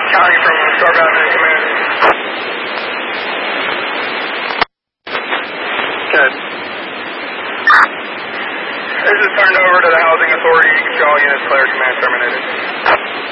County from Starbound and Command. Good. This is turned over to the Housing Authority. You can show all units clear. Command terminated.